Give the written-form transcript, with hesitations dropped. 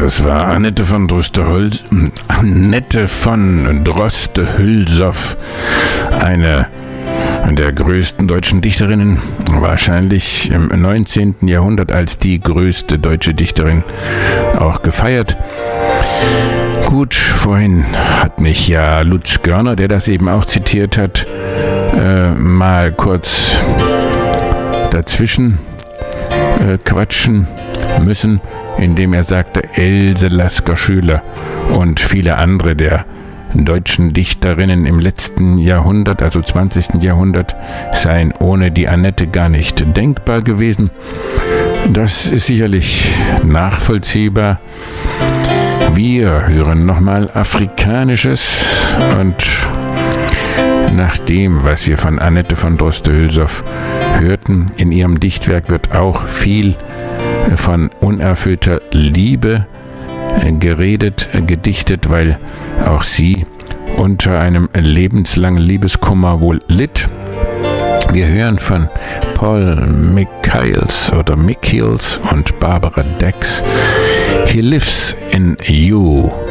Das war Annette von Droste-Hülsow, eine der größten deutschen Dichterinnen, wahrscheinlich im 19. Jahrhundert als die größte deutsche Dichterin auch gefeiert. Gut, vorhin hat mich ja Lutz Görner, der das eben auch zitiert hat, mal kurz dazwischen quatschen müssen, indem er sagte, Else Lasker-Schüler und viele andere der deutschen Dichterinnen im letzten Jahrhundert, also 20. Jahrhundert, seien ohne die Annette gar nicht denkbar gewesen. Das ist sicherlich nachvollziehbar. Wir hören nochmal Afrikanisches und nach dem, was wir von Annette von Droste-Hülsow hörten, in ihrem Dichtwerk wird auch viel von unerfüllter Liebe geredet, gedichtet, weil auch sie unter einem lebenslangen Liebeskummer wohl litt. Wir hören von Paul Michaels und Barbara Dex. He lives in you.